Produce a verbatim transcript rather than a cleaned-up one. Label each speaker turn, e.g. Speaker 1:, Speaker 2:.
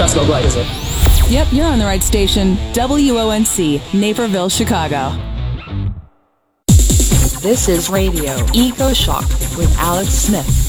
Speaker 1: That's not right, is it?
Speaker 2: Yep, you're on the right station. W O N C, Naperville, Chicago.
Speaker 3: This is Radio Eco Shock with Alex Smith.